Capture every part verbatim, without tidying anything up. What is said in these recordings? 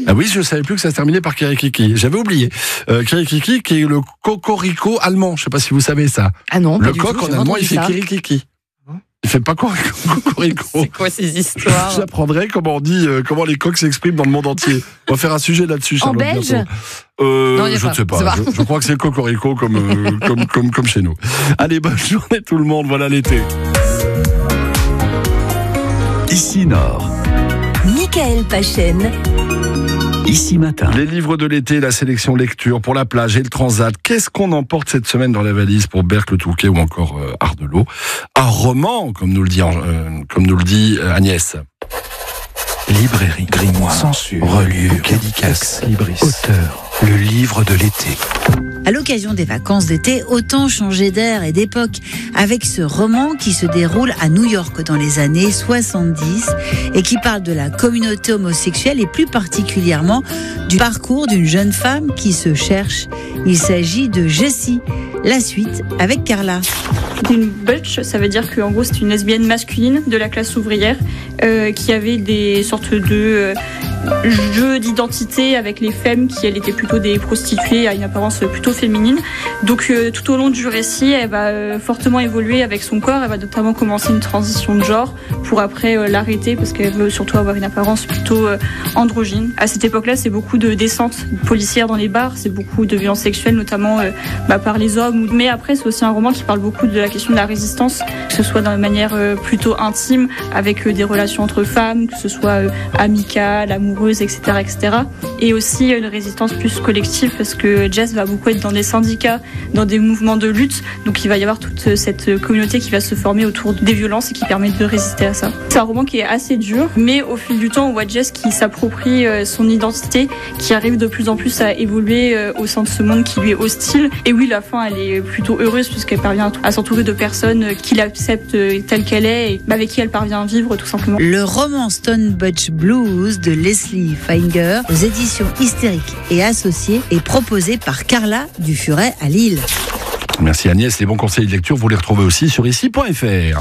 Ah oui, je savais plus que ça se terminait par Kirikiki. J'avais oublié. Euh, Kirikiki, qui est le cocorico allemand. Je sais pas si vous savez ça. Ah non, Le pas coq du tout, en j'ai allemand, entendu il fait ça. Kirikiki. Il fait pas cocorico. C'est quoi ces histoires? J'apprendrai comment on dit, euh, comment les coqs s'expriment dans le monde entier. On va faire un sujet là-dessus, En Charlotte. belge? bientôt. Euh, Non, y a je pas. ne sais pas. C'est pas. Je, je crois que c'est le cocorico comme, euh, comme, comme, comme chez nous. Allez, bonne journée tout le monde. Voilà l'été. Ici Nord, Michael Pachen. Ici Matin. Les livres de l'été, la sélection lecture pour la plage et le transat. Qu'est-ce qu'on emporte cette semaine dans la valise pour Berck le Touquet ou encore euh, Ardelot? Un roman, comme nous le dit, euh, comme nous le dit euh, Agnès. Librairie, grimoire, censure, reliure, dédicace, libris, auteur, le livre de l'été. À l'occasion des vacances d'été, autant changer d'air et d'époque avec ce roman qui se déroule à New York dans les années soixante-dix et qui parle de la communauté homosexuelle et plus particulièrement du parcours d'une jeune femme qui se cherche. Il s'agit de Jessie. La suite avec Carla. Une butch, ça veut dire qu'en gros c'est une lesbienne masculine de la classe ouvrière euh, qui avait des sortes de euh, jeux d'identité avec les femmes qui elles étaient plutôt des prostituées à une apparence plutôt féminine. Donc euh, tout au long du récit, elle va euh, fortement évoluer avec son corps. Elle va notamment commencer une transition de genre pour après euh, l'arrêter parce qu'elle veut surtout avoir une apparence plutôt euh, androgyne. À cette époque-là, c'est beaucoup de descentes policières dans les bars, c'est beaucoup de violences sexuelles notamment euh, bah, par les hommes. Mais après, c'est aussi un roman qui parle beaucoup de la question de la résistance, que ce soit dans une manière euh, plutôt intime, avec euh, des relations entre femmes, que ce soit euh, amicales, amoureuses, et cetera, et cetera. Et aussi euh, une résistance plus collective, parce que Jess va beaucoup être dans des syndicats, dans des mouvements de lutte. Donc il va y avoir toute euh, cette communauté qui va se former autour des violences et qui permet de résister à ça. C'est un roman qui est assez dur, mais au fil du temps, on voit Jess qui s'approprie euh, son identité, qui arrive de plus en plus à évoluer euh, au sein de ce monde qui lui est hostile. Et oui, la fin, elle est plutôt heureuse puisqu'elle parvient à s'entourer de personnes qui l'acceptent telle qu'elle est et avec qui elle parvient à vivre tout simplement. Le roman Stone Butch Blues de Leslie Feinger aux éditions Hystériques et Associés est proposé par Carla du Furet à Lille. Merci Agnès. Les bons conseils de lecture, vous les retrouvez aussi sur ici point f r.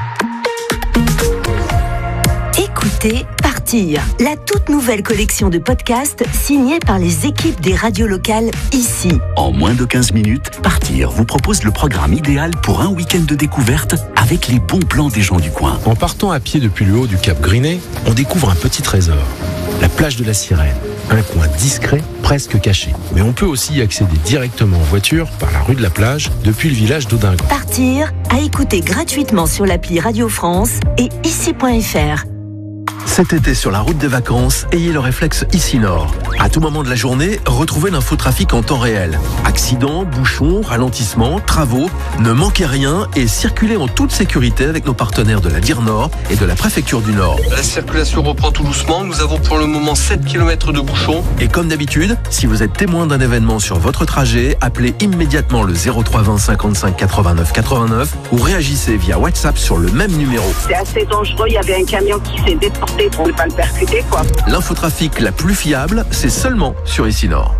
Écoutez Partir, la toute nouvelle collection de podcasts signée par les équipes des radios locales ici. En moins de quinze minutes, Partir vous propose le programme idéal pour un week-end de découverte avec les bons plans des gens du coin. En partant à pied depuis le haut du Cap Grinet, on découvre un petit trésor, la plage de la Sirène. Un coin discret, presque caché. Mais on peut aussi y accéder directement en voiture par la rue de la plage depuis le village d'Audingon. Partir, à écouter gratuitement sur l'appli Radio France et ici point f r. Cet été sur la route des vacances, ayez le réflexe Ici Nord. À tout moment de la journée, retrouvez l'infotrafic en temps réel. Accidents, bouchons, ralentissements, travaux, ne manquez rien et circulez en toute sécurité avec nos partenaires de la D I R Nord et de la préfecture du Nord. La circulation reprend tout doucement, nous avons pour le moment sept kilomètres de bouchons. Et comme d'habitude, si vous êtes témoin d'un événement sur votre trajet, appelez immédiatement le zéro trois vingt cinquante-cinq quatre-vingt-neuf quatre-vingt-neuf ou réagissez via WhatsApp sur le même numéro. C'est assez dangereux, il y avait un camion qui s'est déporté pour ne pas le percuter, quoi. L'infotrafic la plus fiable, c'est seulement sur Ici Nord.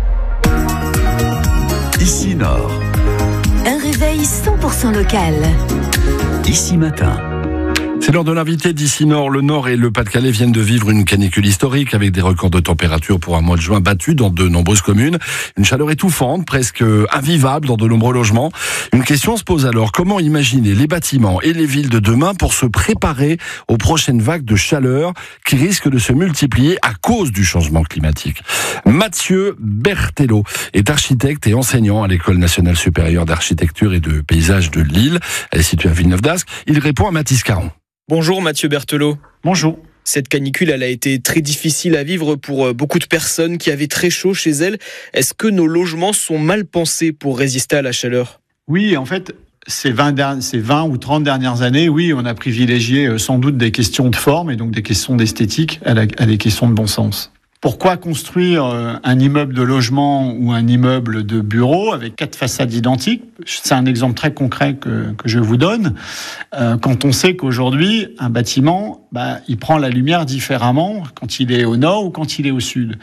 Ici Nord, Un réveil cent pour cent local. Ici Matin. C'est l'heure de l'invité d'Ici Nord. Le Nord et le Pas-de-Calais viennent de vivre une canicule historique avec des records de température pour un mois de juin battus dans de nombreuses communes. Une chaleur étouffante, presque invivable dans de nombreux logements. Une question se pose alors, comment imaginer les bâtiments et les villes de demain pour se préparer aux prochaines vagues de chaleur qui risquent de se multiplier à cause du changement climatique? Mathieu Berthelot est architecte et enseignant à l'École nationale supérieure d'architecture et de paysage de Lille. Elle est située à Villeneuve-d'Ascq. Il répond à Mathis Caron. Bonjour Mathieu Berthelot. Bonjour. Cette canicule, elle a été très difficile à vivre pour beaucoup de personnes qui avaient très chaud chez elles. Est-ce que nos logements sont mal pensés pour résister à la chaleur? Oui, en fait, ces vingt, ces vingt ou trente dernières années, oui, on a privilégié sans doute des questions de forme et donc des questions d'esthétique à, la, à des questions de bon sens. Pourquoi construire un immeuble de logement ou un immeuble de bureau avec quatre façades identiques? C'est un exemple très concret que, que je vous donne. Euh, quand on sait qu'aujourd'hui, un bâtiment, bah, il prend la lumière différemment quand il est au nord ou quand il est au sud.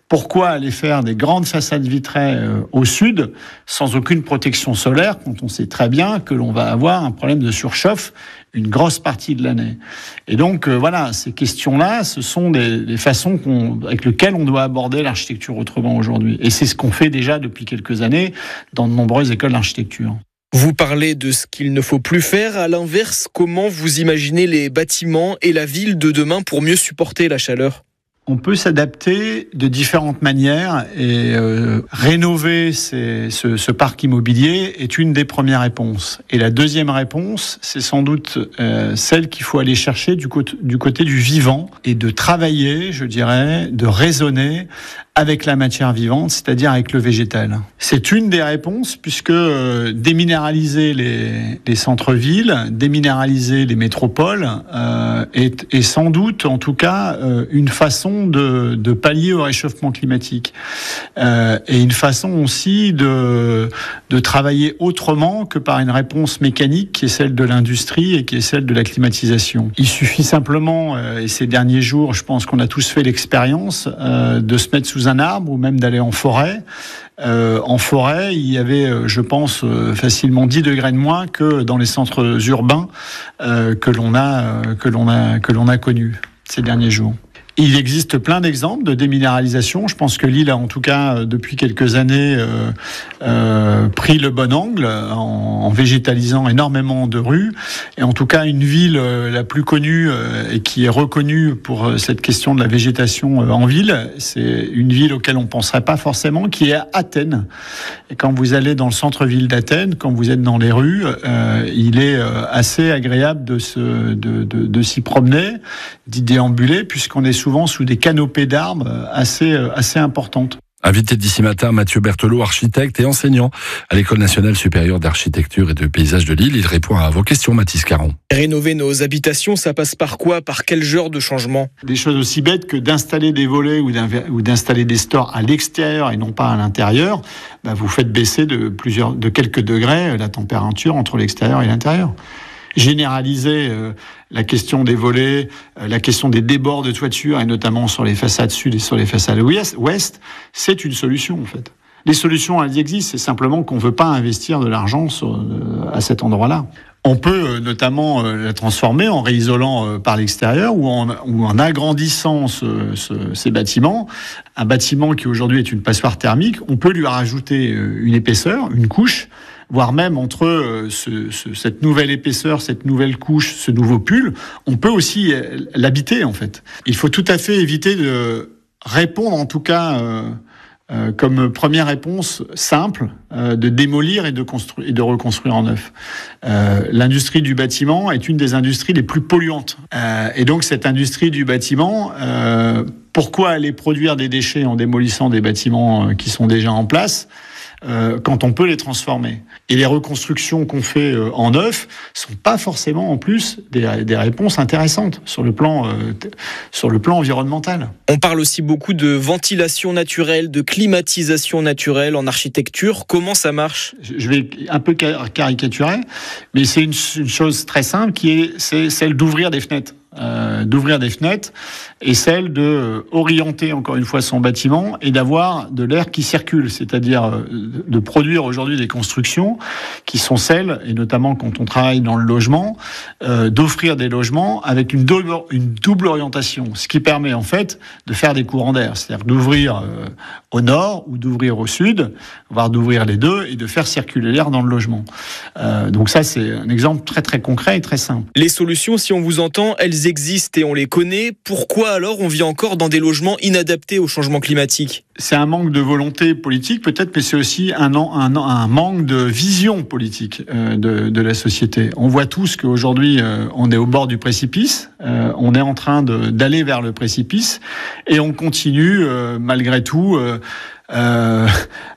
Pourquoi aller faire des grandes façades vitrées euh, au sud sans aucune protection solaire quand on sait très bien que l'on va avoir un problème de surchauffe une grosse partie de l'année. Et donc euh, voilà, ces questions-là, ce sont des, des façons qu'on, avec lesquelles on doit aborder l'architecture autrement aujourd'hui. Et c'est ce qu'on fait déjà depuis quelques années dans de nombreuses écoles d'architecture. Vous parlez de ce qu'il ne faut plus faire. À l'inverse, comment vous imaginez les bâtiments et la ville de demain pour mieux supporter la chaleur ? On peut s'adapter de différentes manières et euh, rénover ces, ce, ce parc immobilier est une des premières réponses. Et la deuxième réponse, c'est sans doute euh, celle qu'il faut aller chercher du côté, du côté du vivant et de travailler, je dirais, de raisonner avec la matière vivante, c'est-à-dire avec le végétal. C'est une des réponses puisque euh, déminéraliser les, les centres-villes, déminéraliser les métropoles euh, est, est sans doute, en tout cas, euh, une façon de, de pallier au réchauffement climatique euh, et une façon aussi de, de travailler autrement que par une réponse mécanique qui est celle de l'industrie et qui est celle de la climatisation. Il suffit simplement, euh, et ces derniers jours, je pense qu'on a tous fait l'expérience, euh, de se mettre sous un arbre ou même d'aller en forêt. Euh, en forêt, il y avait, je pense, euh, facilement dix degrés de moins que dans les centres urbains euh, que l'on a, euh, que l'on a, que l'on a connus ces derniers jours. Il existe plein d'exemples de déminéralisation. Je pense que Lille a en tout cas depuis quelques années euh, euh, pris le bon angle en, en végétalisant énormément de rues. Et en tout cas, une ville euh, la plus connue euh, et qui est reconnue pour euh, cette question de la végétation euh, en ville, c'est une ville auquel on ne penserait pas forcément, qui est Athènes. Et quand vous allez dans le centre-ville d'Athènes, quand vous êtes dans les rues, euh, il est euh, assez agréable de, se, de, de, de s'y promener, d'y déambuler, puisqu'on est souvent sous des canopées d'arbres assez, assez importantes. Invité d'ici matin, Mathieu Berthelot, architecte et enseignant à l'École nationale supérieure d'architecture et de paysage de Lille. Il répond à vos questions, Mathis Caron. Rénover nos habitations, ça passe par quoi ? Par quel genre de changement ? Des choses aussi bêtes que d'installer des volets ou, ou d'installer des stores à l'extérieur et non pas à l'intérieur, bah vous faites baisser de, plusieurs, de quelques degrés la température entre l'extérieur et l'intérieur. Généraliser euh, la question des volets, euh, la question des débords de toiture, et notamment sur les façades sud et sur les façades ouest, ouest, c'est une solution en fait. Les solutions, elles existent, c'est simplement qu'on ne veut pas investir de l'argent sur, euh, à cet endroit-là. On peut euh, notamment euh, la transformer en réisolant euh, par l'extérieur ou en, ou en agrandissant ce, ce, ces bâtiments. Un bâtiment qui aujourd'hui est une passoire thermique, on peut lui rajouter euh, une épaisseur, une couche, voire même entre euh, ce, ce, cette nouvelle épaisseur, cette nouvelle couche, ce nouveau pull, on peut aussi euh, l'habiter en fait. Il faut tout à fait éviter de répondre, en tout cas euh, euh, comme première réponse simple, euh, de démolir et de, construire, et de reconstruire en neuf. Euh, l'industrie du bâtiment est une des industries les plus polluantes. Euh, et donc cette industrie du bâtiment, euh, pourquoi aller produire des déchets en démolissant des bâtiments qui sont déjà en place ? Euh, quand on peut les transformer. Et les reconstructions qu'on fait euh, en neuf sont pas forcément en plus des, des réponses intéressantes sur le plan, euh, t- sur le plan environnemental. On parle aussi beaucoup de ventilation naturelle, de climatisation naturelle en architecture. Comment ça marche ? Je vais un peu caricaturer, mais c'est une, une chose très simple qui est c'est celle d'ouvrir des fenêtres. Euh, d'ouvrir des fenêtres et celle de euh, orienter encore une fois son bâtiment et d'avoir de l'air qui circule, c'est-à-dire euh, de produire aujourd'hui des constructions qui sont celles, et notamment quand on travaille dans le logement, euh, d'offrir des logements avec une double, une double orientation, ce qui permet en fait de faire des courants d'air, c'est-à-dire d'ouvrir euh, au nord ou d'ouvrir au sud, voire d'ouvrir les deux et de faire circuler l'air dans le logement. Euh, donc ça c'est un exemple très très concret et très simple. Les solutions, si on vous entend, elles existent et on les connaît. Pourquoi alors on vit encore dans des logements inadaptés au changement climatique ? C'est un manque de volonté politique peut-être, mais c'est aussi un, un, un manque de vision politique euh, de, de la société. On voit tous qu'aujourd'hui euh, on est au bord du précipice, euh, on est en train de, d'aller vers le précipice et on continue euh, malgré tout euh, Euh,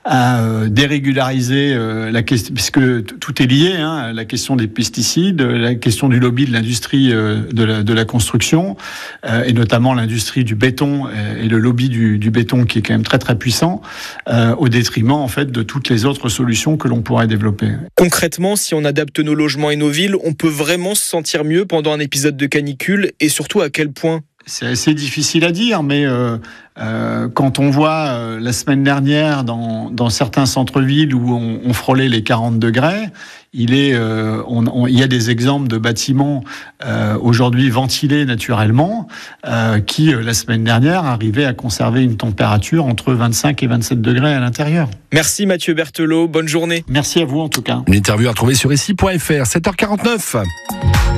à euh, dérégulariser euh, la question, puisque t- tout est lié, hein, la question des pesticides, la question du lobby de l'industrie euh, de, la, de la construction, euh, et notamment l'industrie du béton et, et le lobby du, du béton qui est quand même très très puissant, euh, au détriment en fait de toutes les autres solutions que l'on pourrait développer. Concrètement, si on adapte nos logements et nos villes, on peut vraiment se sentir mieux pendant un épisode de canicule, et surtout à quel point ? C'est assez difficile à dire, mais euh, euh, quand on voit euh, la semaine dernière dans, dans certains centres-villes où on, on frôlait les quarante degrés, il, est, euh, on, on, il y a des exemples de bâtiments euh, aujourd'hui ventilés naturellement euh, qui, euh, la semaine dernière, arrivaient à conserver une température entre vingt-cinq et vingt-sept degrés à l'intérieur. Merci Mathieu Berthelot, bonne journée. Merci à vous en tout cas. Une interview à retrouver sur ici point f r, sept heures quarante-neuf.